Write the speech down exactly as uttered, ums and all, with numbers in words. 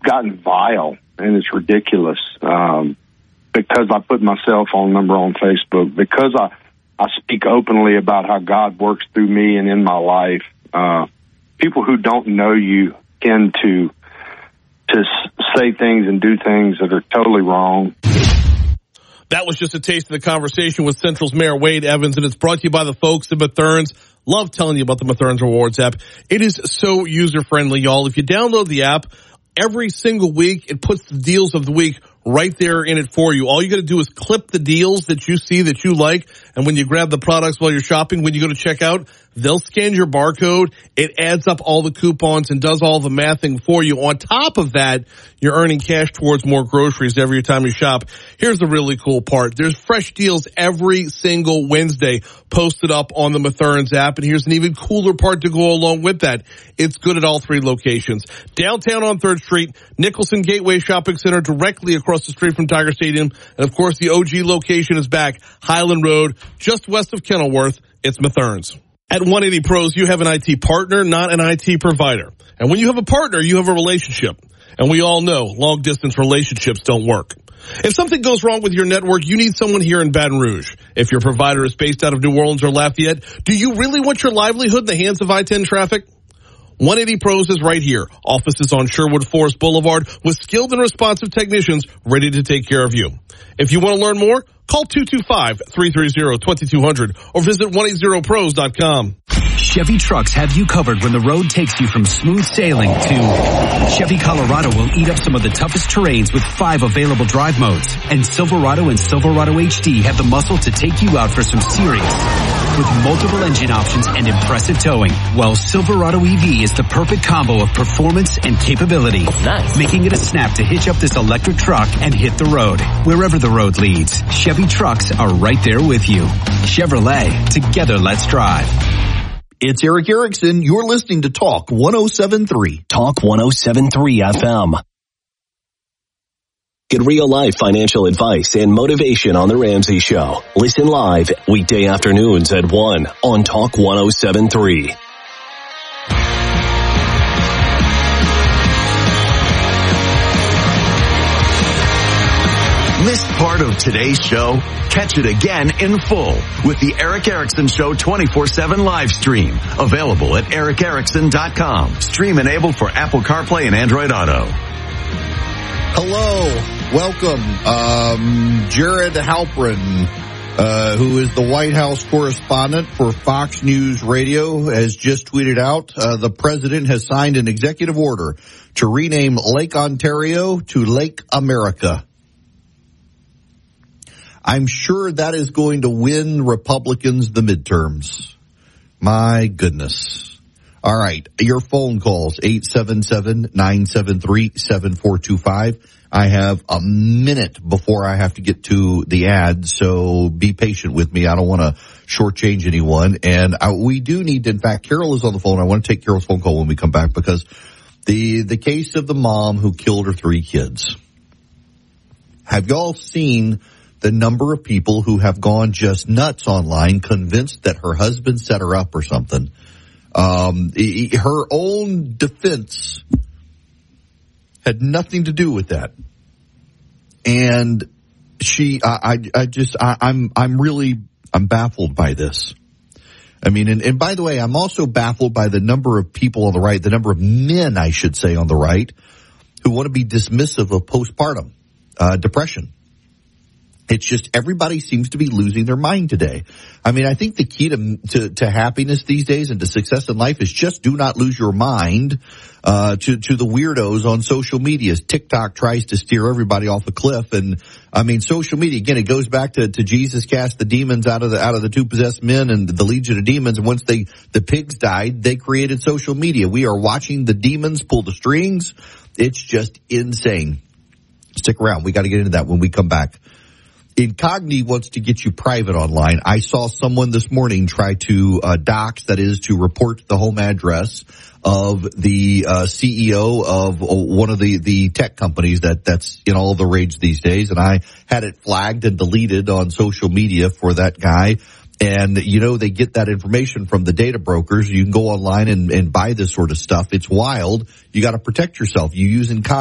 gotten vile, and it's ridiculous. Um, because I put my cell phone number on Facebook, because I, I speak openly about how God works through me and in my life, uh, people who don't know you tend to to s- say things and do things that are totally wrong. That was just a taste of the conversation with Central's Mayor Wade Evans, and it's brought to you by the folks at Mathern's. Love telling you about the Mathern's Rewards app. It is so user-friendly, y'all. If you download the app, every single week, it puts the deals of the week right there in it for you. All you got to do is clip the deals that you see that you like, and when you grab the products while you're shopping, when you go to checkout, they'll scan your barcode. It adds up all the coupons and does all the mathing for you. On top of that, you're earning cash towards more groceries every time you shop. Here's the really cool part. There's fresh deals every single Wednesday posted up on the Mathern's app, and here's an even cooler part to go along with that. It's good at all three locations. Downtown on third Street, Nicholson Gateway Shopping Center directly across the street from Tiger Stadium, and of course the O G location is back, Highland Road, just west of Kenilworth. It's Mathern's. At one eighty Pros, you have an I T partner, not an I T provider. And when you have a partner, you have a relationship. And we all know long-distance relationships don't work. If something goes wrong with your network, you need someone here in Baton Rouge. If your provider is based out of New Orleans or Lafayette, do you really want your livelihood in the hands of I ten traffic? one eighty Pros is right here. Offices on Sherwood Forest Boulevard with skilled and responsive technicians ready to take care of you. If you want to learn more, call two two five, three three zero, two two zero zero or visit one eighty pros dot com. Chevy trucks have you covered when the road takes you from smooth sailing to Chevy Colorado will eat up some of the toughest terrains with five available drive modes. And Silverado and Silverado H D have the muscle to take you out for some serious. With multiple engine options and impressive towing, while Silverado E V is the perfect combo of performance and capability. Nice. Making it a snap to hitch up this electric truck and hit the road. Wherever the road leads, Chevy trucks are right there with you. Chevrolet, together let's drive. It's Eric Erickson. You're listening to Talk one oh seven point three. Talk one oh seven point three F M. Get real-life financial advice and motivation on The Ramsey Show. Listen live weekday afternoons at one on Talk one oh seven point three. Missed part of today's show? Catch it again in full with the Eric Erickson Show twenty-four seven live stream. Available at eric erickson dot com. Stream enabled for Apple CarPlay and Android Auto. Hello. Welcome. Um, Jared Halpern, uh, who is the White House correspondent for Fox News Radio, has just tweeted out, uh, the president has signed an executive order to rename Lake Ontario to Lake America. I'm sure that is going to win Republicans the midterms. My goodness. All right. Your phone calls, eight seven seven, nine seven three, seven four two five. I have a minute before I have to get to the ad, so be patient with me. I don't want to shortchange anyone. And I, we do need to, in fact, Carol is on the phone. I want to take Carol's phone call when we come back because the, the case of the mom who killed her three kids. Have y'all seen the number of people who have gone just nuts online, convinced that her husband set her up or something? Um, her own defense had nothing to do with that. And she, I, I, I just, I, I'm, I'm really, I'm baffled by this. I mean, and, and by the way, I'm also baffled by the number of people on the right, the number of men, I should say, on the right, who want to be dismissive of postpartum uh, depression. It's just everybody seems to be losing their mind today. I mean, I think the key to, to, to happiness these days and to success in life is just do not lose your mind uh, to, to the weirdos on social media. TikTok tries to steer everybody off a cliff. And I mean, social media, again, it goes back to, to Jesus cast the demons out of the, out of the two possessed men and the legion of demons. And once they, the pigs died, they created social media. We are watching the demons pull the strings. It's just insane. Stick around. We got to get into that when we come back. Incogni wants to get you private online. I saw someone this morning try to uh, dox, that is, to report the home address of the uh, C E O of one of the, the tech companies that, that's in all the rage these days. And I had it flagged and deleted on social media for that guy. And, you know, they get that information from the data brokers. You can go online and, and buy this sort of stuff. It's wild. You got to protect yourself. You use Incogni.